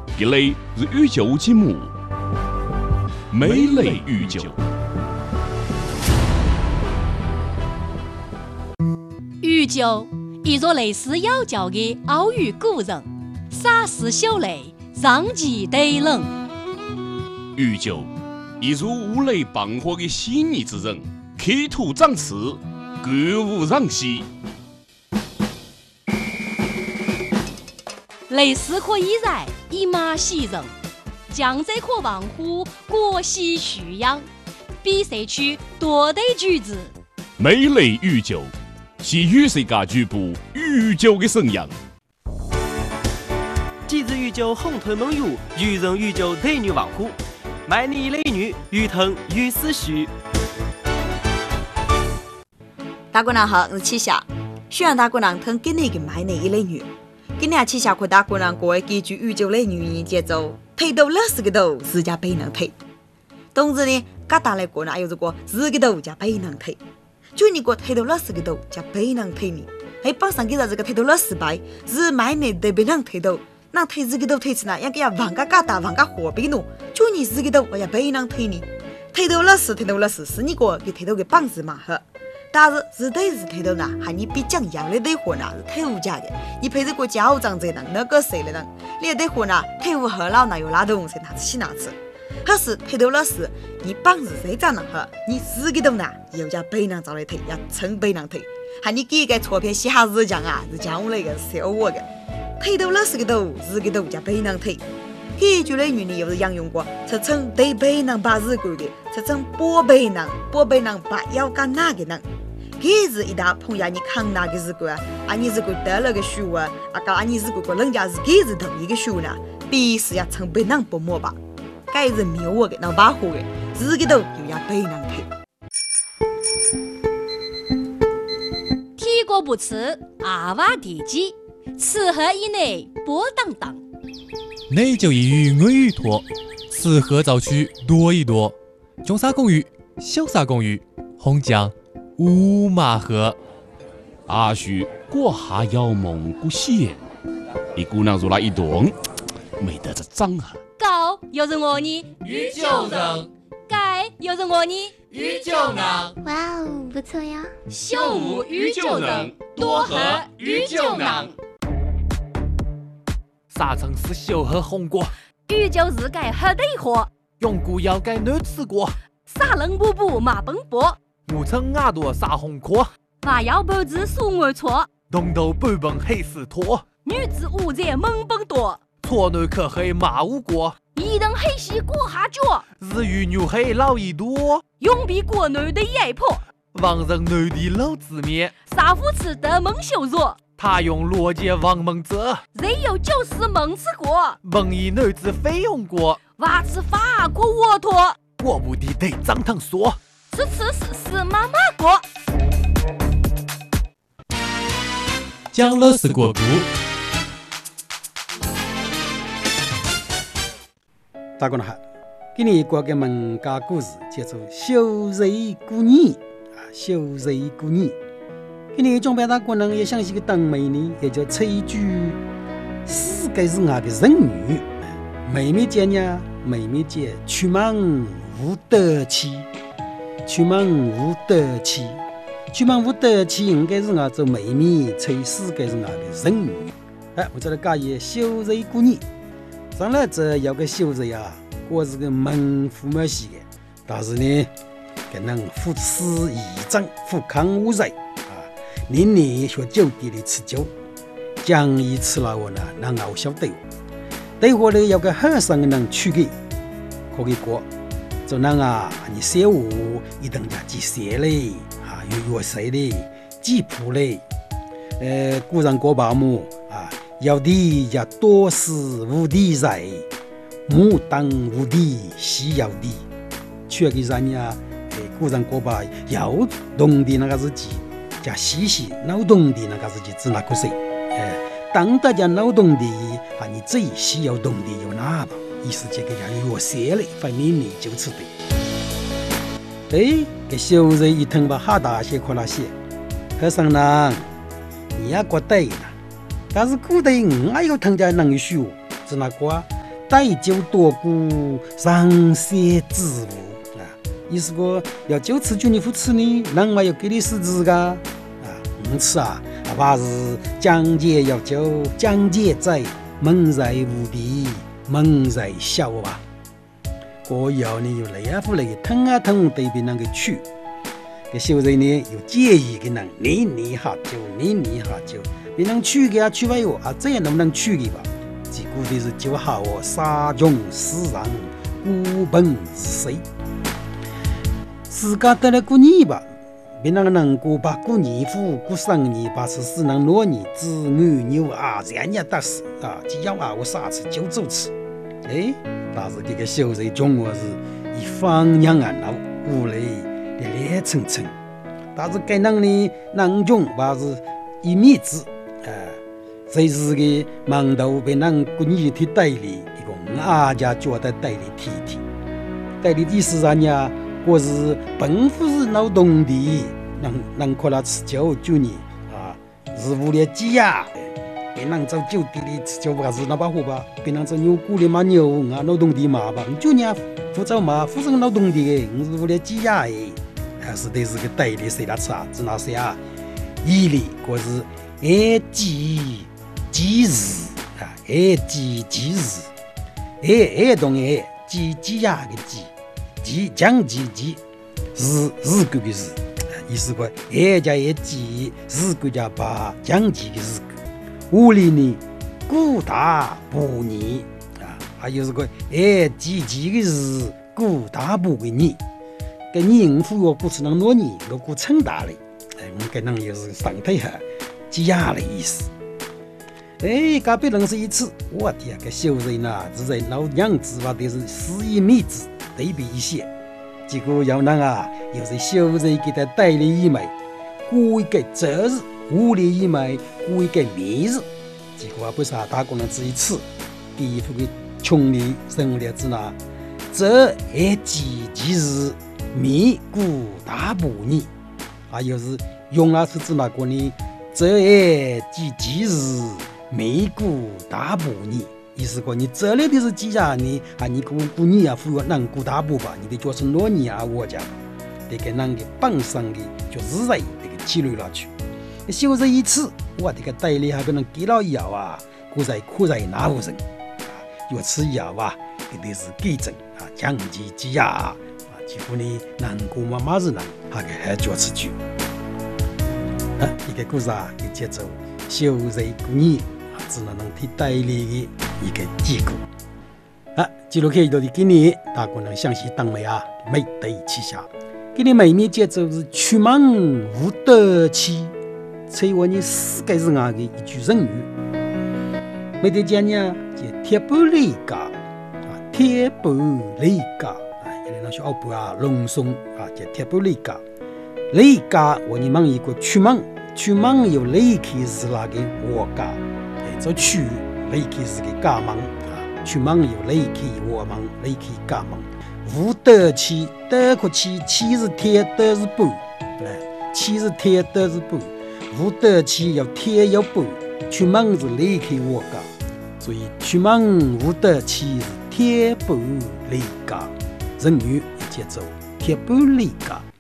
这类是宇宙节目，美类宇宙。 宇宙，一座类似妖教的奥语古人，洒丝秀雷，上奇对人。 宇宙，一如五雷傍火的细腻之人，刻土长刺，歌舞让西。 雷势可以然，以马喜人；江水可望乎，国喜徐扬。比赛区多对句子， 美类宇宙，是与世界局部宇宙的声音。 几日宇宙红头梦游，愚人宇宙对女望乎，卖你雷女，鱼腾鱼思绪。 大姑娘好，我是七霞，希望大姑娘听今年的卖你一类女。今年七霞和大姑娘过几句宇宙类女节奏，推到60个头，自家背能推。同时呢，各大类姑娘有这个10个头加背能推。就你个推到60个头加背能推呢，还帮上给这个推到60倍，是卖你得背能推到，那推10个头推起来，要给往个各大往个火背呢，就你10个头我要背能推呢，推到60是你个给推到个棒子嘛呵。但是对是推到呢，还你比讲要的对货呢是推无价的，你陪着个家长这人，那个谁的人，你对货呢推无和老那有拉动谁拿起拿吃，可是推到60，你棒是谁长呢呵？你10个头呢，有家背囊找来推，要成背囊推，还你给个钞票写下日讲啊，是讲我那个小我的，推到60个头，10个头加背囊推。这句类语呢，又是应用过，是称对背囊把日过的，是称波背囊把要干那个人。这是一大朋友，你看那个日过啊，你日过得了个书啊，跟你日过个人家是这是同一个书呢，必须要成背囊不摸吧？这是妙我的，那把火的，10个头就要背囊推。 天国不吃，阿娃地基，此河以内波荡荡。 内就一鱼我鱼多，此河早去多一多。中沙公鱼，小沙公鱼，红江乌马河。 阿许过下要蒙古县，一姑娘如那一动，没得这长啊。 高又是我呢， 宇宙人， 该又是我呢， 宇宙人。 哇哦，不错呀！ 秀武宇宙人，多和宇宙人。 沙城市小河红果， 宇宙是该喝对货， 永固要该难吃过。 沙人步步马奔波， 五层耳朵沙红壳， 娃要脖子数我错， 东头半本黑丝拖， 女子无在猛奔多， 错男可黑马无过， 一人黑西过下脚， 日语女黑老一多， 永比国内的压迫， 王人男的老字面， 沙夫吃得蒙羞辱。 他用逻辑王蒙者， 谁有就是蒙吃过， 蒙以男子费用过， 娃吃法过沃托， 我不的得张腾说， 是妈妈过。 讲了是国故。 大家好，今年过个民间故事叫做秀瑞过年秀瑞过年。今年中北大姑娘也想起个当妹呢，也叫崔菊，世界是俺的人女。妹妹姐呢，妹妹姐出门无得气，出门无得气，出门无得气，应该是俺做妹妹，崔世界是俺的人女。我这里讲也秀瑞过年，上来这有个秀瑞啊，我是个门父母系的，但是呢，可能父慈义正，富康无罪。年年学酒店里吃酒，讲一次了我呢，那熬小对我，对我呢有个和尚的人去给，可以过，就那你小我一等家几些嘞有药水嘞，几铺嘞，古人过把木有的也多是无地在，牡丹无地西有地，缺个人呀，古人过把有动的那个是几。加细细脑洞的那个自己指那个谁？当大家脑洞的你最需要懂的有哪吧？意思这个要有写嘞，反正你就吃的。给小人一听吧，哈大些可那些，和尚呢，你也觉得呢？但是古代我有听见人说，是那个带酒多故，上山之物啊。意思说要酒吃酒你不吃呢，人还要给你死字噶啊。吃啊，怕是讲解要酒，讲解在门在无比，门在小啊。我要呢有来啊不来，疼啊疼对别人个去。个小人呢有介意个人，你喝酒，你喝酒，别人去给他去吧哟啊，这样能不能去给吧？结果的是酒好哦，杀穷死人，孤本是谁？自家得了过年吧，别人能过把过年夫过生年把是死人老年子女牛啊，人家打死啊，只要啊我啥吃就走吃，哎，但是这个小人中我是一方两岸老屋里。烈蹭蹭，但是该人呢，人穷还是一面子，这是个馒头被人过年去代理，一个阿家叫他代理体，代理的是啥呢？我是本不是劳动的，能靠他吃酒酒呢啊，是为了鸡呀，别人走酒店里吃酒不是那把火吧？别人走牛骨里买牛啊，劳动的嘛吧，就呢负责嘛，负责劳动的，我是为了鸡呀还是得是个代理谁来吃啊？只那谁啊？伊里或是几日啊？几日？当几呀个几讲几日个日，意思说加几日个加把讲几个日个，屋里呢顾大不腻啊，还有是个几个日顾大不个腻。个人夫要过去能多年，如果撑大嘞，我跟人也是上台下积压的意思。隔壁认识一次，我天，个小人呐，是在老娘子吧，得是4米子对比一些。结果有人啊，又是小人给他带来一枚，过一个择日，屋里一枚过一个明日。结果不是打工人只一次，第一副个穷人生活了之那，这几日。米谷大补你，还有是用了是指哪个呢？这几日米谷大补你，意思说你这里的是几家呢？啊，你过年啊，服务人过大补吧，你得叫是老年啊，我家得给人给帮上的就日来得给积累了去。小日一次，我这个代理还可能给了药啊，苦在哪户人啊？有吃药啊，得是给诊啊，讲几几呀。几乎呢，难过妈妈是难，还叫吃酒。一个故事啊，就节奏小人过年啊，只能替代理的一个结果。记录开到的今年，大家能详细当美啊，美对气下。今年每面节奏是出门无得气，采我你世界是俺的一句成语。没得讲呢，就铁板里家啊，铁板里家。那小奥布啊，隆松啊，叫铁板里家。里家我你问一个出门有里去是那个我家，这区里去是个家门啊，出门有里去我门，里去家门。无得气，得可气，气是铁，得是板，气是铁，得是板。无得气要铁要板，出门是里去我家，所以出门无得气是铁板里家。成语节奏铁板里家。